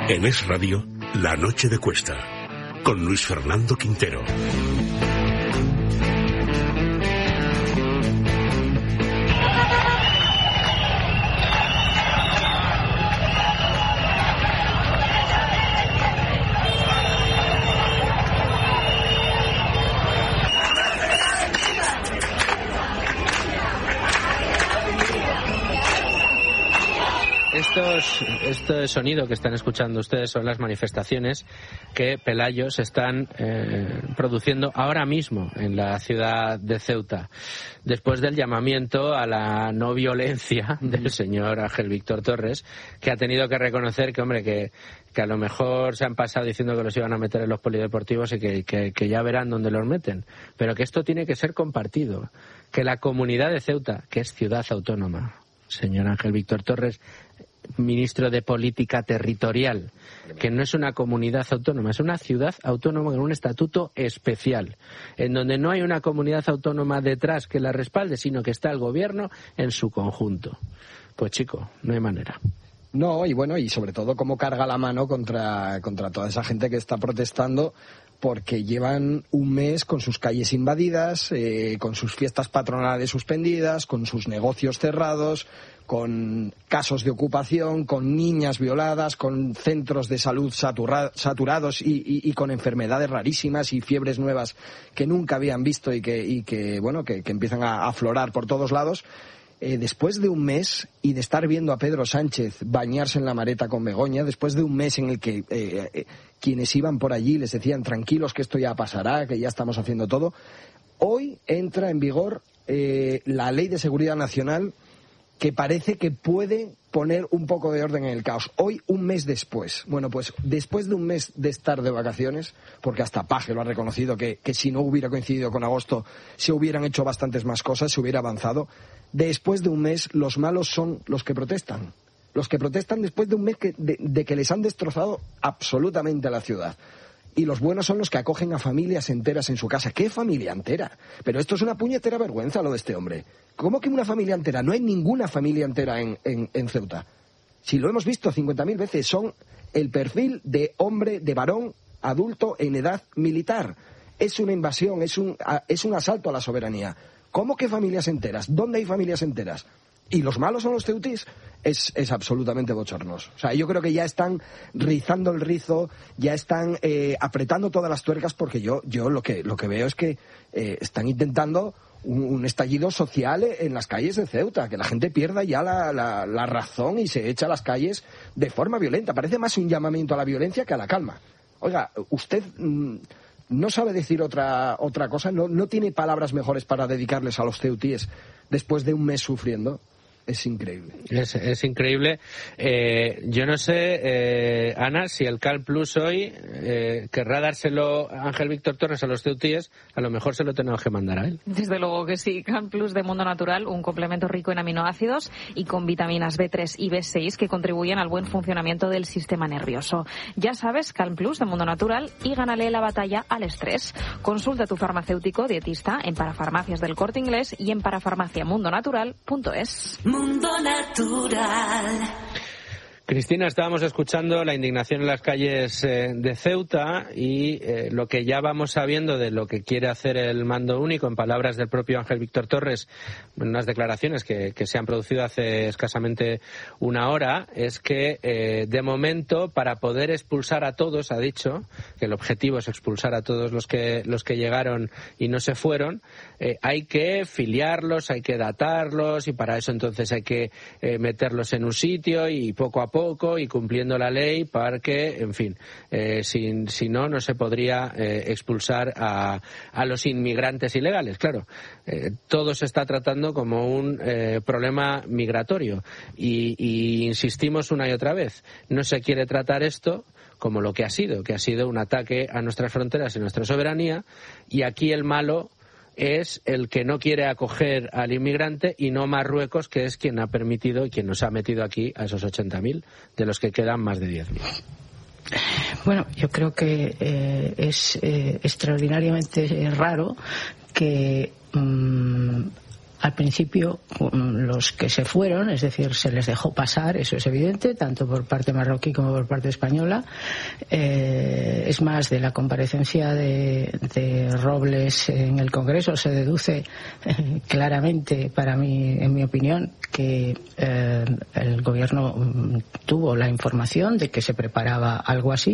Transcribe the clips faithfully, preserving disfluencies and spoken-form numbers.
En Es Radio, La Noche de Cuesta, con Luis Fernando Quintero. Estos, este sonido que están escuchando ustedes son las manifestaciones que Pelayos están eh, produciendo ahora mismo en la ciudad de Ceuta, después del llamamiento a la no violencia del señor Ángel Víctor Torres, que ha tenido que reconocer que, hombre, que, que a lo mejor se han pasado diciendo que los iban a meter en los polideportivos y que, que, que ya verán dónde los meten, pero que esto tiene que ser compartido, que la comunidad de Ceuta, que es ciudad autónoma, señor Ángel Víctor Torres, ministro de Política Territorial, que no es una comunidad autónoma, es una ciudad autónoma con un estatuto especial, en donde no hay una comunidad autónoma detrás que la respalde, sino que está el gobierno en su conjunto. Pues chico, no hay manera. No, y bueno, y sobre todo cómo carga la mano contra, contra toda esa gente que está protestando, porque llevan un mes con sus calles invadidas, eh, con sus fiestas patronales suspendidas, con sus negocios cerrados, con casos de ocupación, con niñas violadas, con centros de salud satura, saturados y, y, y con enfermedades rarísimas y fiebres nuevas que nunca habían visto y que, y que bueno, que, que empiezan a aflorar por todos lados. Eh, después de un mes y de estar viendo a Pedro Sánchez bañarse en la Mareta con Begoña, después de un mes en el que eh, eh, quienes iban por allí les decían tranquilos que esto ya pasará, que ya estamos haciendo todo, hoy entra en vigor eh, la Ley de Seguridad Nacional, que parece que puede poner un poco de orden en el caos. Hoy, un mes después. Bueno, pues después de un mes de estar de vacaciones, porque hasta Paje lo ha reconocido, que, que si no hubiera coincidido con agosto se hubieran hecho bastantes más cosas, se hubiera avanzado. Después de un mes, los malos son los que protestan. Los que protestan después de un mes que, de, de que les han destrozado absolutamente la ciudad. Y los buenos son los que acogen a familias enteras en su casa. ¿Qué familia entera? Pero esto es una puñetera vergüenza lo de este hombre. ¿Cómo que una familia entera? No hay ninguna familia entera en, en, en Ceuta. Si lo hemos visto cincuenta mil veces, son el perfil de hombre, de varón, adulto en edad militar. Es una invasión, es un, es un asalto a la soberanía. ¿Cómo que familias enteras? ¿Dónde hay familias enteras? ¿Y los malos son los ceutíes? Es, es absolutamente bochornoso. O sea, yo creo que ya están rizando el rizo, ya están eh, apretando todas las tuercas, porque yo, yo lo que, lo que veo es que eh, están intentando un, un estallido social en las calles de Ceuta, que la gente pierda ya la, la, la razón y se echa a las calles de forma violenta. Parece más un llamamiento a la violencia que a la calma. Oiga, usted mmm, no sabe decir otra, otra cosa, no, no tiene palabras mejores para dedicarles a los ceutíes después de un mes sufriendo. Es increíble. Es, es increíble. Eh, yo no sé, eh, Ana, si el Cal Plus hoy eh, querrá dárselo a Ángel Víctor Torres a los ceutíes, a lo mejor se lo tenemos que mandar a él. Desde luego que sí. Cal Plus de Mundo Natural, un complemento rico en aminoácidos y con vitaminas B tres y B seis que contribuyen al buen funcionamiento del sistema nervioso. Ya sabes, Cal Plus de Mundo Natural, y gánale la batalla al estrés. Consulta a tu farmacéutico dietista en Parafarmacias del Corte Inglés y en parafarmacia mundo natural punto es. Mundo Natural. Cristina, estábamos escuchando la indignación en las calles eh, de Ceuta y eh, lo que ya vamos sabiendo de lo que quiere hacer el mando único, en palabras del propio Ángel Víctor Torres, en unas declaraciones que, que se han producido hace escasamente una hora, es que eh, de momento, para poder expulsar a todos, ha dicho que el objetivo es expulsar a todos los que los que llegaron y no se fueron, eh, hay que filiarlos, hay que datarlos y para eso entonces hay que eh, meterlos en un sitio y poco a poco poco y cumpliendo la ley para que, en fin, eh, si, si no, no se podría eh, expulsar a, a los inmigrantes ilegales. Claro, eh, todo se está tratando como un eh, problema migratorio y, y insistimos una y otra vez, no se quiere tratar esto como lo que ha sido, que ha sido un ataque a nuestras fronteras y nuestra soberanía, y aquí el malo es el que no quiere acoger al inmigrante y no Marruecos, que es quien ha permitido y quien nos ha metido aquí a esos ochenta mil, de los que quedan más de diez mil. Bueno, yo creo que eh, es eh, extraordinariamente raro que mmm, al principio los que se fueron, es decir, se les dejó pasar, eso es evidente, tanto por parte marroquí como por parte española. Eh, es más, de la comparecencia de, de Robles en el Congreso se deduce eh, claramente, para mí, en mi opinión, que eh, el gobierno tuvo la información de que se preparaba algo así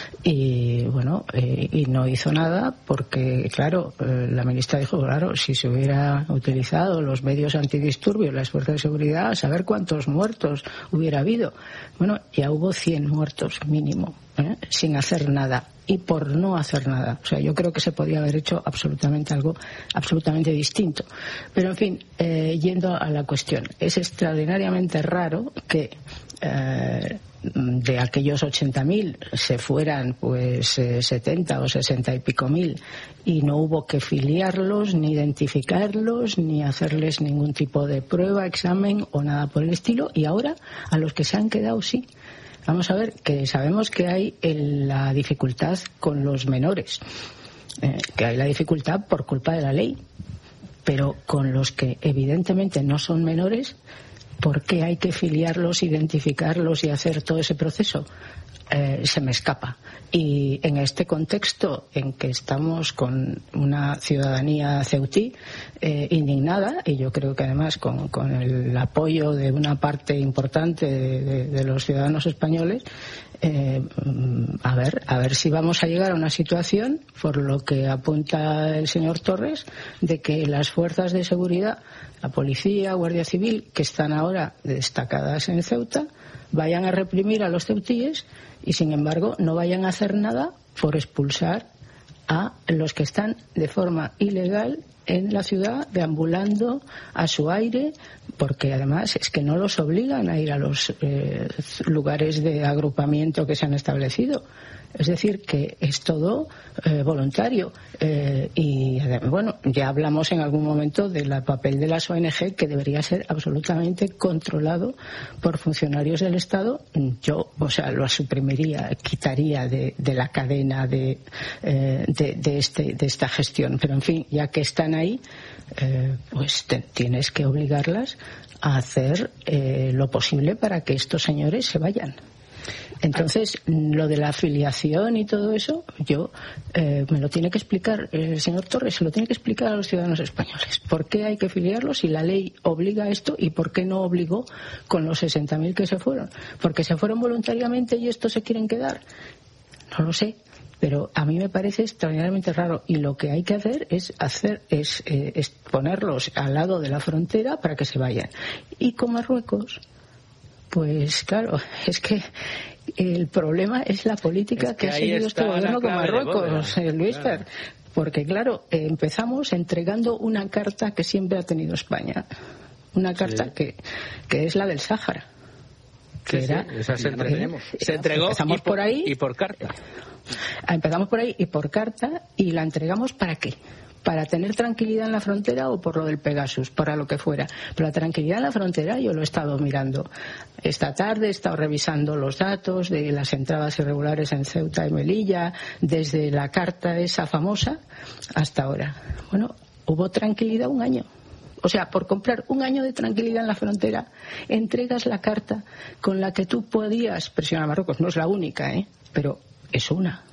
y, bueno, eh, y no hizo nada porque, claro, eh, la ministra dijo, claro, si se hubiera utilizado los medios antidisturbios, las fuerzas de seguridad, a saber cuántos muertos hubiera habido. Bueno, ya hubo cien muertos mínimo, ¿eh? sin hacer nada y por no hacer nada. O sea, yo creo que se podía haber hecho absolutamente algo absolutamente distinto. Pero, en fin, eh, yendo a la cuestión, es extraordinariamente raro que eh, de aquellos ochenta mil se fueran pues eh, setenta o sesenta y pico mil y no hubo que filiarlos, ni identificarlos, ni hacerles ningún tipo de prueba, examen o nada por el estilo, y ahora a los que se han quedado sí. Vamos a ver, que sabemos que hay el, la dificultad con los menores, eh, que hay la dificultad por culpa de la ley, pero con los que evidentemente no son menores, ¿por qué hay que filiarlos, identificarlos y hacer todo ese proceso? Eh, se me escapa. Y en este contexto en que estamos con una ciudadanía ceutí eh, indignada, y yo creo que además con, con el apoyo de una parte importante de, de, de los ciudadanos españoles, eh, a ver, a ver si vamos a llegar a una situación, por lo que apunta el señor Torres, de que las fuerzas de seguridad, la policía, Guardia Civil, que están ahora destacadas en Ceuta, vayan a reprimir a los ceutíes y, sin embargo, no vayan a hacer nada por expulsar a los que están de forma ilegal en la ciudad, deambulando a su aire, porque además es que no los obligan a ir a los eh, lugares de agrupamiento que se han establecido. Es decir, que es todo eh, voluntario. Eh, y, bueno, ya hablamos en algún momento del papel de las O N G, que debería ser absolutamente controlado por funcionarios del Estado. Yo, o sea, lo suprimiría, quitaría de, de la cadena de, eh, de, de, este, de esta gestión. Pero, en fin, ya que están ahí, eh, pues te, tienes que obligarlas a hacer eh, lo posible para que estos señores se vayan. Entonces, lo de la afiliación y todo eso, yo eh, me lo tiene que explicar el señor Torres, se lo tiene que explicar a los ciudadanos españoles. ¿Por qué hay que afiliarlos si la ley obliga a esto y por qué no obligó con los sesenta mil que se fueron? ¿Porque se fueron voluntariamente y estos se quieren quedar? No lo sé. Pero a mí me parece extraordinariamente raro, y lo que hay que hacer es hacer es, eh, es ponerlos al lado de la frontera para que se vayan. Y con Marruecos, pues claro, es que el problema es la política es que, que ha seguido este gobierno con Marruecos, eh, Luis claro. Fer, porque claro, eh, empezamos entregando una carta que siempre ha tenido España, una carta sí. que, que es la del Sáhara. Que sí, era, sí, esa se, entregó, se entregó empezamos y por, por ahí y por carta. Empezamos por ahí y por carta, y la entregamos ¿para qué? ¿Para tener tranquilidad en la frontera o por lo del Pegasus, para lo que fuera? Pero la tranquilidad en la frontera yo lo he estado mirando. Esta tarde he estado revisando los datos de las entradas irregulares en Ceuta y Melilla, desde la carta esa famosa hasta ahora. Bueno, hubo tranquilidad un año. O sea, por comprar un año de tranquilidad en la frontera, entregas la carta con la que tú podías presionar a Marruecos. No es la única, ¿eh? Pero es una.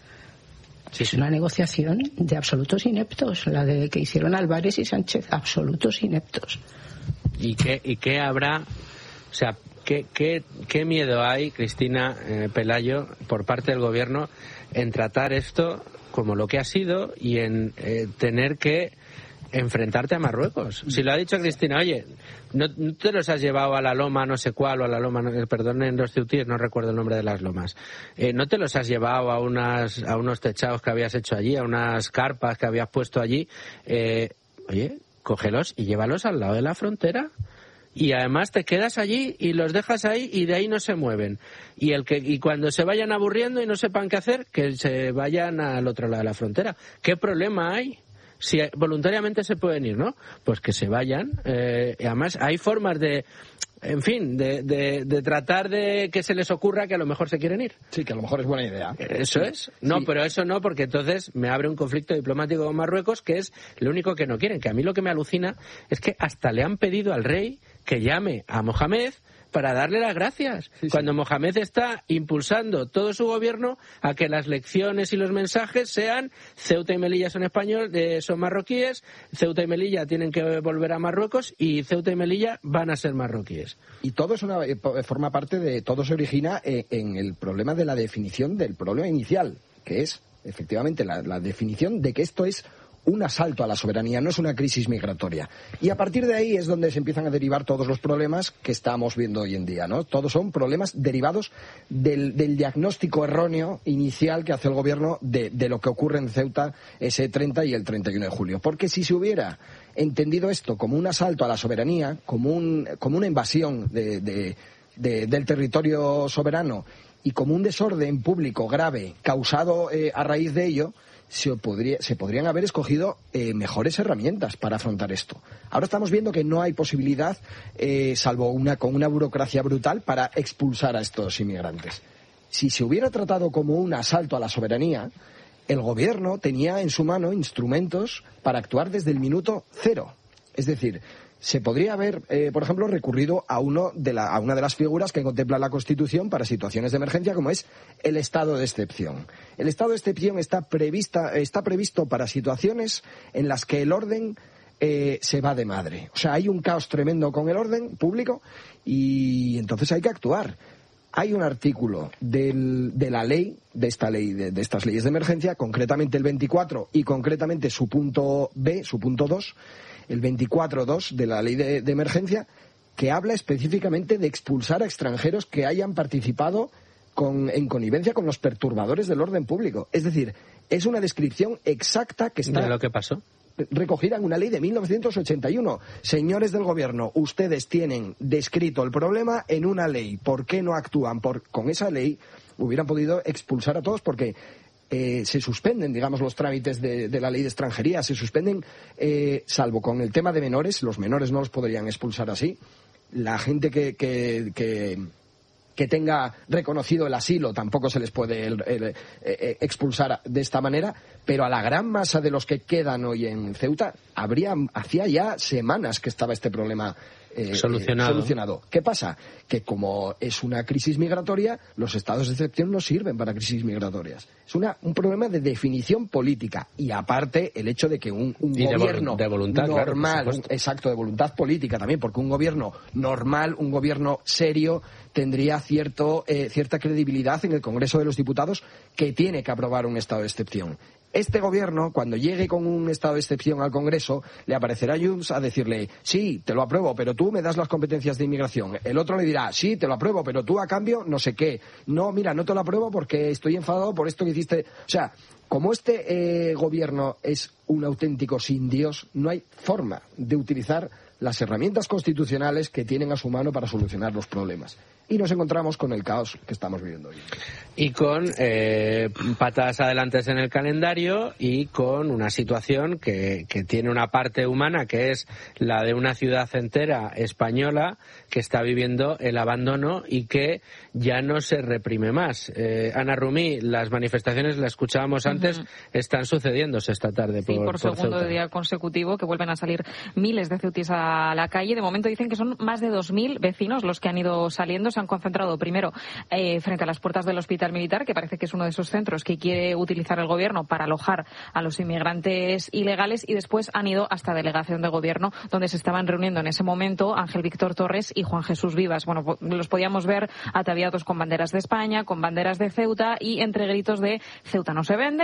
Sí, es una negociación de absolutos ineptos, la de que hicieron Álvarez y Sánchez, absolutos ineptos. ¿Y qué, y qué habrá? O sea, ¿qué, qué, qué miedo hay, Cristina eh, Pelayo, por parte del gobierno en tratar esto como lo que ha sido y en eh, tener que enfrentarte a Marruecos? Si lo ha dicho Cristina, oye, no, no te los has llevado a la loma no sé cuál o a la loma, no, perdonen los ceutíes, no recuerdo el nombre de las lomas, eh, no te los has llevado a unas a unos techados que habías hecho allí, a unas carpas que habías puesto allí, eh, oye, cógelos y llévalos al lado de la frontera. Y además te quedas allí y los dejas ahí y de ahí no se mueven. Y el que y cuando se vayan aburriendo y no sepan qué hacer, que se vayan al otro lado de la frontera. ¿Qué problema hay si voluntariamente se pueden ir, ¿no? Pues que se vayan. Eh, y además hay formas de, en fin, de, de, de tratar de que se les ocurra que a lo mejor se quieren ir. Sí, que a lo mejor es buena idea. Eso es. No, sí. Pero eso no, porque entonces me abre un conflicto diplomático con Marruecos, que es lo único que no quieren. Que a mí lo que me alucina es que hasta le han pedido al rey que llame a Mohamed para darle las gracias, sí, cuando sí. Mohamed está impulsando todo su gobierno a que las lecciones y los mensajes sean Ceuta y Melilla son españoles, eh, son marroquíes, Ceuta y Melilla tienen que volver a Marruecos y Ceuta y Melilla van a ser marroquíes. Y todo es una, forma parte de, todo se origina en, en el problema de la definición del problema inicial, que es efectivamente la, la definición de que esto es un asalto a la soberanía, no es una crisis migratoria. Y a partir de ahí es donde se empiezan a derivar todos los problemas que estamos viendo hoy en día, ¿no? Todos son problemas derivados del, del diagnóstico erróneo inicial que hace el gobierno de, de lo que ocurre en Ceuta ese treinta y el treinta y uno de julio. Porque si se hubiera entendido esto como un asalto a la soberanía, como, un, como una invasión de, de, de, del territorio soberano y como un desorden público grave causado eh, a raíz de ello, Se, podría, se podrían haber escogido eh, mejores herramientas para afrontar esto. Ahora estamos viendo que no hay posibilidad, eh, salvo una con una burocracia brutal, para expulsar a estos inmigrantes. Si se hubiera tratado como un asalto a la soberanía, el gobierno tenía en su mano instrumentos para actuar desde el minuto cero. Es decir, se podría haber, eh, por ejemplo, recurrido a, uno de la, a una de las figuras que contempla la Constitución para situaciones de emergencia, como es el estado de excepción. El estado de excepción está, prevista, está previsto para situaciones en las que el orden eh, se va de madre. O sea, hay un caos tremendo con el orden público y entonces hay que actuar. Hay un artículo del, de la ley, de esta ley, de, de estas leyes de emergencia, concretamente el veinticuatro y concretamente su punto B, su punto dos, el veinticuatro punto dos de la ley de, de emergencia, que habla específicamente de expulsar a extranjeros que hayan participado con, en connivencia con los perturbadores del orden público. Es decir, es una descripción exacta que está de lo que pasó, recogida en una ley de mil novecientos ochenta y uno. Señores del gobierno, ustedes tienen descrito el problema en una ley. ¿Por qué no actúan? Por, con esa ley hubieran podido expulsar a todos porque eh, se suspenden, digamos, los trámites de, de la ley de extranjería, se suspenden, eh, salvo con el tema de menores, los menores no los podrían expulsar así. La gente que... que, que que tenga reconocido el asilo, tampoco se les puede el, el, el, el, expulsar de esta manera, pero a la gran masa de los que quedan hoy en Ceuta, habría, hacía ya semanas que estaba este problema eh, solucionado. Eh, solucionado. ¿Qué pasa? Que como es una crisis migratoria, los estados de excepción no sirven para crisis migratorias. Es una, un problema de definición política y aparte el hecho de que un, un gobierno de voluntad, normal, claro, un, exacto, de voluntad política también, porque un gobierno normal, un gobierno serio, tendría cierto, eh, cierta credibilidad en el Congreso de los Diputados, que tiene que aprobar un estado de excepción. Este gobierno, cuando llegue con un estado de excepción al Congreso, le aparecerá Junts a decirle, sí, te lo apruebo, pero tú me das las competencias de inmigración. El otro le dirá, sí, te lo apruebo, pero tú a cambio no sé qué. No, mira, no te lo apruebo porque estoy enfadado por esto que hiciste. O sea, como este eh, gobierno es un auténtico sin Dios, no hay forma de utilizar las herramientas constitucionales que tienen a su mano para solucionar los problemas. Y nos encontramos con el caos que estamos viviendo hoy. Y con eh, patadas adelantes en el calendario y con una situación que, que tiene una parte humana, que es la de una ciudad entera española que está viviendo el abandono y que ya no se reprime más. Eh, Ana Rumí, las manifestaciones, la escuchábamos antes, uh-huh. están sucediéndose esta tarde. Sí, por, por segundo por día consecutivo que vuelven a salir miles de ceutíes a la calle. De momento dicen que son más de dos mil vecinos los que han ido saliendo. Se han concentrado primero eh, frente a las puertas del Hospital Militar, que parece que es uno de esos centros que quiere utilizar el gobierno para alojar a los inmigrantes ilegales, y después han ido hasta delegación de gobierno, donde se estaban reuniendo en ese momento Ángel Víctor Torres y Juan Jesús Vivas. Bueno, los podíamos ver ataviados con banderas de España, con banderas de Ceuta y entre gritos de Ceuta no se vende,